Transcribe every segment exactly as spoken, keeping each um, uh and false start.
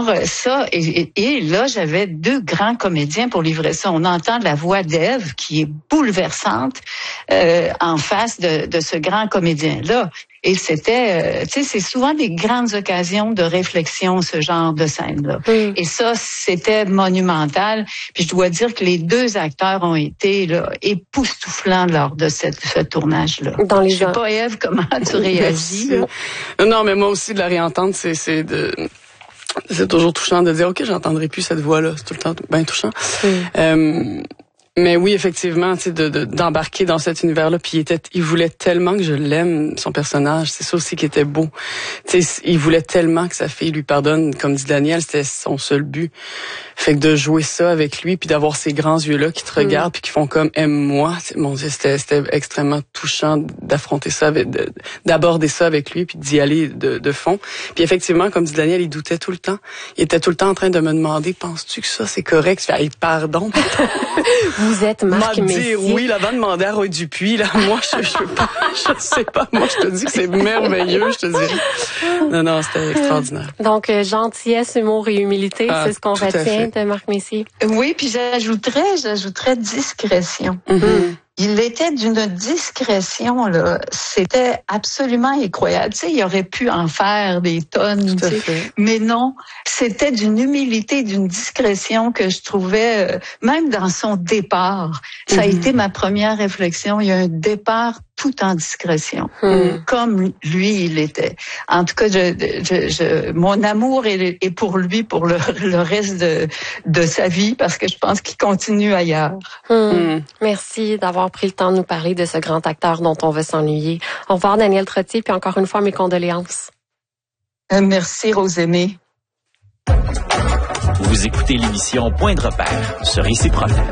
ça, et, et, et là, j'avais deux grands comédiens pour livrer ça. On entend la voix d'Ève qui est bouleversante euh, en face de, de ce grand comédien-là. Et c'était, euh, tu sais, c'est souvent des grandes occasions de réflexion, ce genre de scène-là. Mm. Et ça, c'était monumental. Puis je dois dire que les deux acteurs ont été là, époustouflants lors de cette, ce tournage-là. Dans les je sais pas, Ève, comment tu réagis? Là? Non, mais moi aussi, de la réentendre, c'est, c'est de... C'est toujours touchant de dire, OK, j'entendrai plus cette voix-là. C'est tout le temps bien touchant. Mm. Euh, Mais oui, effectivement, tu sais, de, de, d'embarquer dans cet univers-là, puis il était, il voulait tellement que je l'aime, son personnage. C'est ça aussi qui était beau. Tu sais, il voulait tellement que sa fille lui pardonne, comme dit Daniel, c'était son seul but. Fait que de jouer ça avec lui, puis d'avoir ces grands yeux-là qui te regardent, puis qui font comme aime-moi. Mon Dieu, c'était, c'était extrêmement touchant d'affronter ça, avec, de, d'aborder ça avec lui, puis d'y aller de, de fond. Puis effectivement, comme dit Daniel, il doutait tout le temps. Il était tout le temps en train de me demander, penses-tu que ça c'est correct? Je fais, hey, pardon. Vous êtes Marc Messier. Oui, là, avant de demander à Roy Dupuis, là, moi, je, je, pas, je sais pas. Moi, je te dis que c'est merveilleux, je te dis. Non, non, c'était extraordinaire. Donc, euh, gentillesse, humour et humilité, ah, c'est ce qu'on retient de Marc Messier. Oui, puis j'ajouterais, j'ajouterais discrétion. Mm-hmm. Il était d'une discrétion, là. C'était absolument incroyable. Tu sais, il aurait pu en faire des tonnes, tu sais. Mais non, c'était d'une humilité, d'une discrétion que je trouvais, euh, même dans son départ. Ça mm-hmm. a été ma première réflexion. Il y a un départ tout en discrétion, mm. comme lui, il était. En tout cas, je, je, je, mon amour est, est pour lui pour le, le reste de, de sa vie, parce que je pense qu'il continue ailleurs. Mm. Mm. Merci d'avoir pris le temps de nous parler de ce grand acteur dont on veut s'ennuyer. Au revoir, Daniel Trottier, puis encore une fois, mes condoléances. Euh, merci, Rosémée. Vous écoutez l'émission Point de repère sur Ici Problème.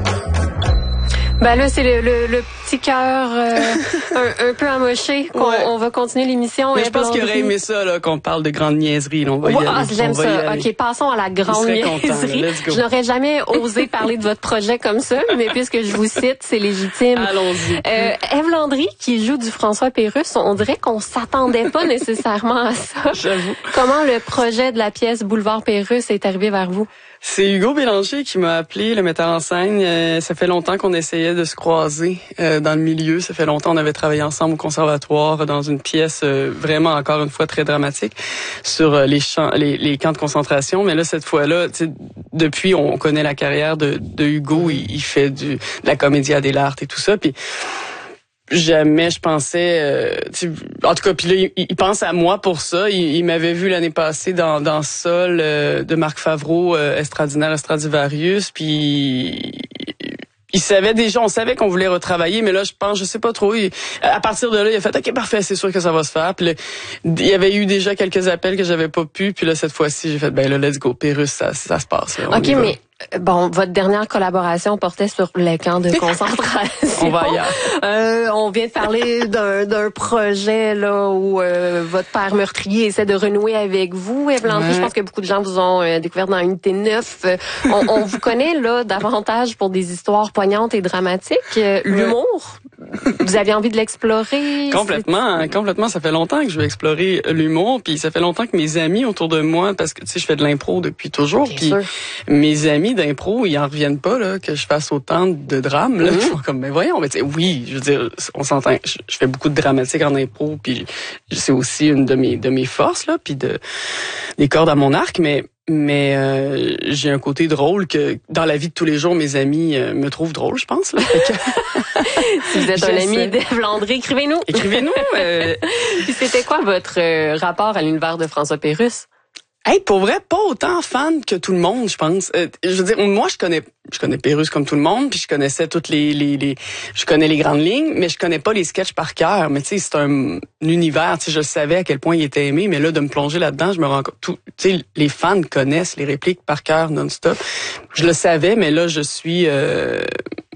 Ben là, c'est le, le, le petit cœur euh, un, un peu amoché qu'on ouais. on va continuer l'émission. Mais je pense qu'il aurait aimé ça, là, qu'on parle de grandes niaiseries. Là, on va y ouais, aller. Ah, j'aime ça. OK, passons à la grande niaiserie. Je n'aurais jamais osé parler de votre projet comme ça, mais puisque je vous cite, c'est légitime. Allons-y. Euh, Ève Landry, qui joue du François Pérusse, on dirait qu'on s'attendait pas nécessairement à ça. J'avoue. Comment le projet de la pièce Boulevard Pérusse est arrivé vers vous? C'est Hugo Bélanger qui m'a appelé, le metteur en scène. Euh, ça fait longtemps qu'on essayait de se croiser euh, dans le milieu. Ça fait longtemps qu'on avait travaillé ensemble au conservatoire dans une pièce euh, vraiment, encore une fois, très dramatique sur euh, les, champs, les, les camps de concentration. Mais là, cette fois-là, depuis, on connaît la carrière de, de Hugo. Il, il fait du, de la comédia dell'arte et tout ça. Puis jamais je pensais, euh, en tout cas, puis là, il, il pense à moi pour ça. Il, il m'avait vu l'année passée dans dans Sol euh, de Marc Favreau, euh, Estradinaire Stradivarius, puis il savait déjà, on savait qu'on voulait retravailler, mais là, je pense, je sais pas trop. Il, à partir de là, il a fait, OK, parfait, c'est sûr que ça va se faire. Puis là, il y avait eu déjà quelques appels que j'avais pas pu, puis là, cette fois-ci, j'ai fait, ben là, let's go, Pérusse, ça, ça se passe. Là, OK, mais bon, votre dernière collaboration portait sur les camps de concentration. On va ailleurs. Euh, on vient de parler d'un, d'un projet là où euh, votre père meurtrier essaie de renouer avec vous, Ève Landry. Ouais. Je pense que beaucoup de gens vous ont euh, découvert dans Unité neuf. Euh, on, on vous connaît là davantage pour des histoires poignantes et dramatiques. Euh, l'humour, ouais. Vous aviez envie de l'explorer? Complètement, c'est... complètement. Ça fait longtemps que je veux explorer l'humour, puis ça fait longtemps que mes amis autour de moi, parce que tu sais, je fais de l'impro depuis toujours, puis mes amis d'impro, ils en reviennent pas là que je fasse autant de drames là. Mmh. Ils sont comme mais voyons, mais oui, je veux dire, on s'entend. Je, je fais beaucoup de dramatique en impro, puis c'est aussi une de mes de mes forces là, puis de des cordes à mon arc, mais mais euh, j'ai un côté drôle que dans la vie de tous les jours, mes amis euh, me trouvent drôle, je pense là. Si vous êtes un ami d'Ève Landry, écrivez-nous. Écrivez-nous. Euh... Puis c'était quoi votre euh, rapport à l'univers de François Pérusse? Hey, pour vrai, pas autant fan que tout le monde, je pense. Euh, je veux dire, moi, je connais, je connais Pérusse comme tout le monde, puis je connaissais toutes les, les, les, je connais les grandes lignes, mais je connais pas les sketchs par cœur. Mais tu sais, c'est un, un univers, tu sais, je savais à quel point il était aimé, mais là, de me plonger là-dedans, je me rends compte, tout, tu sais, les fans connaissent les répliques par cœur non-stop. Je le savais, mais là, je suis, euh,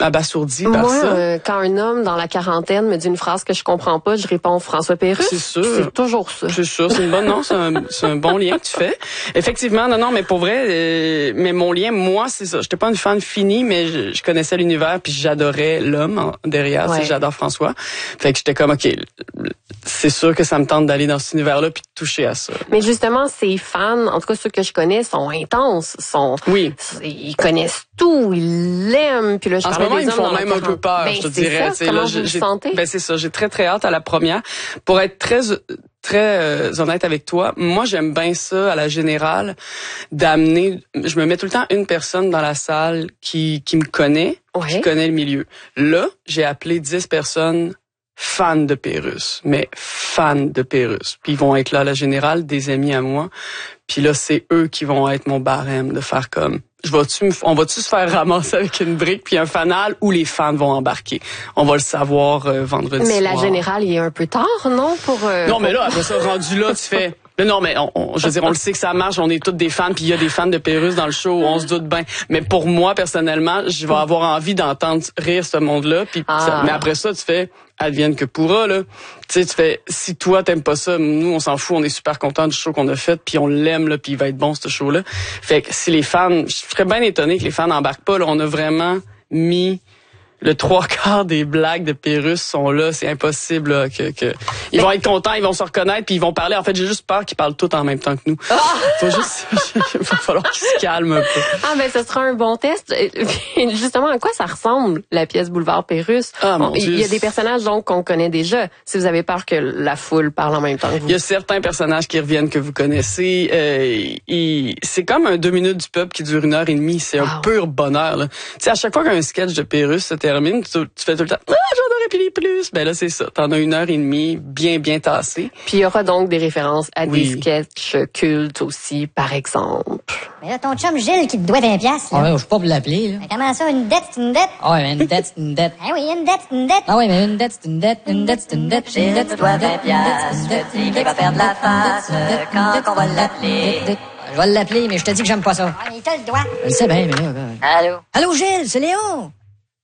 abasourdi Moi, par ça. Euh, quand un homme dans la quarantaine me dit une phrase que je comprends pas, je réponds François Pérusse. C'est sûr. C'est toujours ça. C'est sûr, c'est une bonne non, c'est un, c'est un bon lien que tu fais. Effectivement, non, non, mais pour vrai, euh, mais mon lien, moi, c'est ça. J'étais pas une fan finie, mais je, je connaissais l'univers puis j'adorais l'homme en, derrière. Ouais. J'adore François. Fait que j'étais comme, ok, c'est sûr que ça me tente d'aller dans cet univers-là puis de toucher à ça. Mais justement, ces fans, en tout cas ceux que je connais, sont intenses, sont, oui, ils connaissent tout, ils l'aiment. Puis là, je en ce moment, ils me font même un peu peur, ben, je te dirais. Ça, comment là, vous j'ai, le sentez? Ben c'est ça. J'ai très très hâte à la première. Pour être très très euh, honnête avec toi, moi j'aime bien ça à la générale, d'amener. Je me mets tout le temps une personne dans la salle qui qui me connaît, ouais. qui connaît le milieu. Là, j'ai appelé dix personnes fans de Pérusse, mais fans de Pérusse. Puis ils vont être là à la générale, des amis à moi. Puis là, c'est eux qui vont être mon barème de faire comme. Je vais-tu, on va-tu se faire ramasser avec une brique puis un fanal où les fans vont embarquer? On va le savoir euh, vendredi mais soir. Mais la générale, il est un peu tard, non? Pour euh, Non, mais là, après ça, rendu là, tu fais... Mais non, mais on, on, je veux dire, on le sait que ça marche, on est tous des fans, puis il y a des fans de Pérusse dans le show, on se doute bien. Mais pour moi, personnellement, je vais avoir envie d'entendre rire ce monde-là. Puis, ah. Mais après ça, tu fais advienne que pourra, là. Tu sais, tu fais, si toi, t'aimes pas ça, nous, on s'en fout, on est super contents du show qu'on a fait, puis on l'aime, là, puis il va être bon, ce show-là. Fait que si les fans, je serais bien étonné que les fans n'embarquent pas, là, on a vraiment mis... Le trois quarts des blagues de Pérusse sont là, c'est impossible là, que, que ils mais... vont être contents, ils vont se reconnaître puis ils vont parler. En fait, j'ai juste peur qu'ils parlent tous en même temps que nous. Oh! Faut juste, il va falloir qu'ils se calment un peu. Ah ben, ce sera un bon test. Justement, à quoi ça ressemble la pièce Boulevard Pérusse? Ah, mon Il y a des personnages donc qu'on connaît déjà. Si vous avez peur que la foule parle en même temps que vous. Il y a certains personnages qui reviennent que vous connaissez. Euh, il, c'est comme un deux minutes du peuple qui dure une heure et demie. C'est un wow. pur bonheur. Tu sais, à chaque fois qu'un sketch de Pérusse se termine, Tu, tu fais tout le temps, ah, j'en aurais pu plus. Ben là, c'est ça. T'en as une heure et demie bien, bien tassée. Puis il y aura donc des références à oui. des sketchs cultes aussi, par exemple. Mais là, ton chum Gilles qui te doit vingt piastres, là. Ah ouais, je suis pas pour l'appeler, là. Mais comment ça, une dette, c'est une dette? Ah ouais, mais une dette, c'est une dette. Ah oui, une dette, c'est une dette. Ah ouais, mais une dette, c'est une dette, une dette, c'est une dette. Gilles te doit vingt piastres, je dis qu'il va faire de la face quand on va l'appeler. Je vais l'appeler, mais je te dis que j'aime pas ça. Ah, mais il te le doit. Je le sais bien, mais là... Allô? Allô, Gilles, c'est Léo.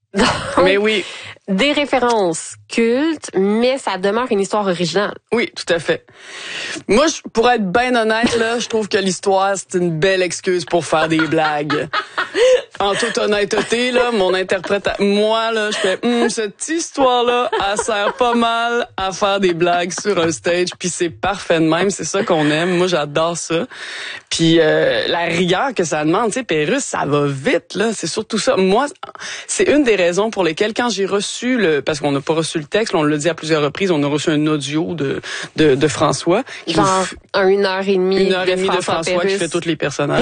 Mais oui. Des références cultes, mais ça demeure une histoire originale. Oui, tout à fait. Moi, je, pour être bien honnête, là, je trouve que l'histoire, c'est une belle excuse pour faire des blagues. En toute honnêteté, là, mon interprétation, moi, là, je fais, hm, cette histoire-là, elle sert pas mal à faire des blagues sur un stage, puis c'est parfait de même, c'est ça qu'on aime. Moi, j'adore ça. Puis euh, la rigueur que ça demande, tu sais, Pérusse, ça va vite, là, c'est surtout ça. Moi, c'est une des raisons pour lesquelles, quand j'ai reçu le, parce qu'on n'a pas reçu le texte, on l'a dit à plusieurs reprises, on a reçu un audio de de, de François. Genre f... une heure et demie. Une heure et demie de François, de François qui fait tous les personnages.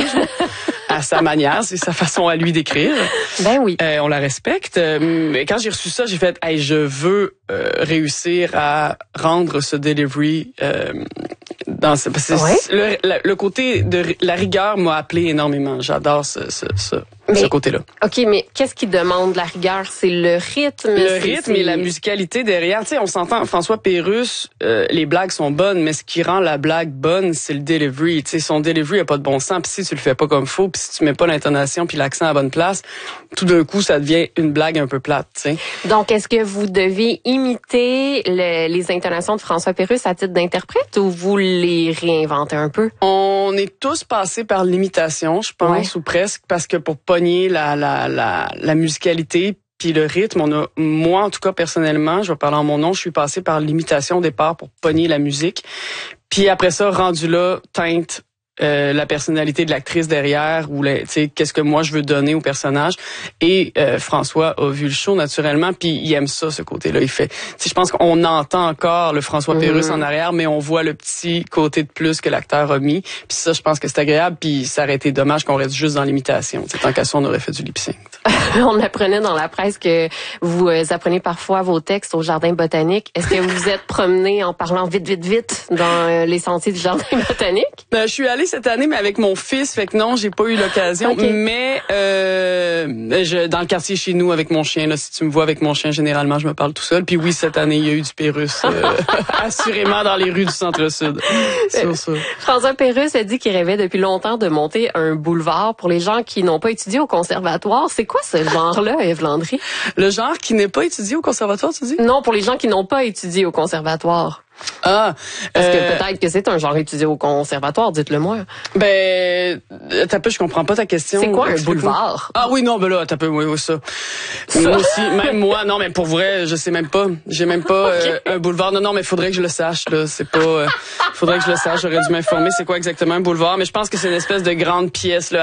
À sa manière, c'est sa façon à lui d'écrire. Ben oui. Euh, on la respecte. Mais quand j'ai reçu ça, j'ai fait, hey, je veux euh, réussir à rendre ce delivery euh, dans ce, parce que ouais. le, le, le côté de la rigueur m'a appelé énormément. J'adore ce, ce, ce, mais, ce côté-là. Ok, mais qu'est-ce qui demande la rigueur? C'est le rythme. Le c'est, rythme c'est... et la musicalité derrière. Tu sais, on s'entend. François Pérusse, euh, les blagues sont bonnes, mais ce qui rend la blague bonne, c'est le delivery. Tu sais, son delivery a pas de bon sens. Puis si tu le fais pas comme faut, puis si tu mets pas l'intonation puis l'accent à la bonne place, tout d'un coup, ça devient une blague un peu plate. Tu sais. Donc, est-ce que vous devez imiter le, les intonations de François Pérusse à titre d'interprète ou vous les réinventez un peu? On est tous passés par l'imitation, je pense, ouais. ou presque, parce que pour pogner la la la, la musicalité puis le rythme, on a, moi en tout cas personnellement, je vais parler en mon nom, je suis passé par l'imitation au départ pour pogner la musique. Puis après ça, rendu là, teinte Euh, la personnalité de l'actrice derrière ou tu sais qu'est-ce que moi je veux donner au personnage et euh, François a vu le show naturellement puis il aime ça ce côté-là, il fait tu sais je pense qu'on entend encore le François Pérusse mmh. en arrière mais on voit le petit côté de plus que l'acteur a mis puis ça je pense que c'est agréable puis ça aurait été dommage qu'on reste juste dans l'imitation, tu sais tant qu'à ça on aurait fait du lip-sync. On apprenait dans la presse que vous euh, apprenez parfois vos textes au jardin botanique. Est-ce que vous vous êtes promené en parlant vite vite vite dans euh, les sentiers du jardin botanique? Ben, je suis allée cette année, mais avec mon fils, fait que non, j'ai pas eu l'occasion. Okay. Mais euh, je, dans le quartier chez nous, avec mon chien, là, si tu me vois avec mon chien, généralement, je me parle tout seul. Puis oui, cette année, il y a eu du Pérusse, euh, assurément dans les rues du Centre-Sud. Sur ça. François Pérusse a dit qu'il rêvait depuis longtemps de monter un boulevard. Pour les gens qui n'ont pas étudié au conservatoire, c'est quoi quoi ce genre-là, Ève Landry? Le genre qui n'est pas étudié au conservatoire, tu dis? Non, pour les gens qui n'ont pas étudié au conservatoire. Ah, Parce euh, que peut-être que c'est un genre étudié au conservatoire, dites-le moi. Ben, t'as peu, je comprends pas ta question. C'est quoi un Explique-moi. boulevard? Ah oui, non, ben là, t'as peu, oui, oui, ça. Ça. Moi aussi, même moi, non, mais pour vrai, je sais même pas. J'ai même pas euh, un boulevard. Non, non, mais faudrait que je le sache, là. C'est pas, euh, faudrait que je le sache. J'aurais dû m'informer c'est quoi exactement un boulevard. Mais je pense que c'est une espèce de grande pièce, là,